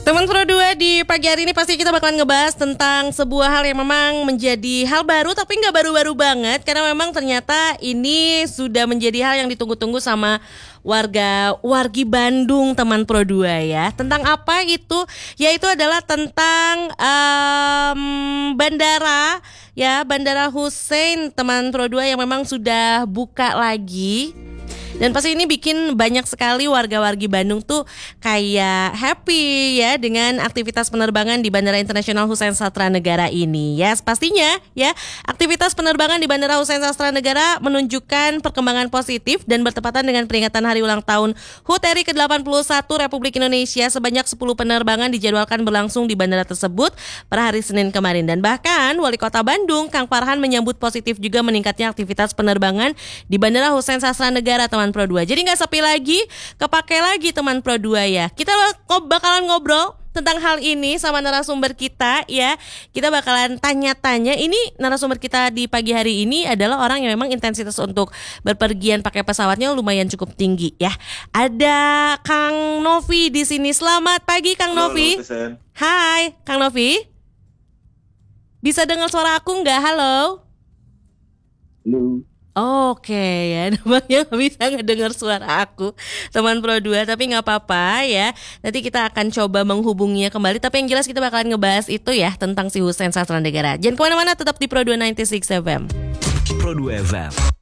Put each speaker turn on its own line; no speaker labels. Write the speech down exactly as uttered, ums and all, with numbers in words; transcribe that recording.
Teman Pro dua, di pagi hari ini pasti kita bakalan ngebahas tentang sebuah hal yang memang menjadi hal baru, tapi nggak baru-baru banget, karena memang ternyata ini sudah menjadi hal yang ditunggu-tunggu sama warga wargi Bandung, teman Pro dua ya. Tentang apa itu? Yaitu adalah tentang um, bandara ya, Bandara Hussein, teman Pro dua, yang memang sudah buka lagi. Dan pasti ini bikin banyak sekali warga-wargi Bandung tuh kayak happy ya dengan aktivitas penerbangan di Bandara Internasional Hussein Sastra Negara ini. Ya, pastinya ya, aktivitas penerbangan di Bandara Hussein Sastra Negara menunjukkan perkembangan positif dan bertepatan dengan peringatan hari ulang tahun H U T R I ke delapan puluh satu Republik Indonesia. Sebanyak sepuluh penerbangan dijadwalkan berlangsung di bandara tersebut per hari Senin kemarin. Dan bahkan Wali Kota Bandung, Kang Farhan, menyambut positif juga meningkatnya aktivitas penerbangan di Bandara Hussein Sastra Negara, teman Pro dua. Jadi gak sepi lagi, kepake lagi teman Pro dua ya. Kita bakalan ngobrol tentang hal ini sama narasumber kita ya. Kita bakalan tanya-tanya. Ini narasumber kita di pagi hari ini adalah orang yang memang intensitas untuk berpergian pakai pesawatnya lumayan cukup tinggi ya. Ada Kang Novi di sini. Selamat pagi Kang
Halo,
Novi.
halo,
Hai Kang Novi. Bisa dengar suara aku nggak? Halo.
Halo.
Oke ya, namanya gak bisa ngedengar suara aku, teman Pro dua, tapi gak apa-apa ya. Nanti kita akan coba menghubunginya kembali. Tapi yang jelas kita bakalan ngebahas itu ya, tentang si Hussein Sastra Negara. Jangan kemana-mana, tetap di Pro dua sembilan enam F M.
Pro dua F M.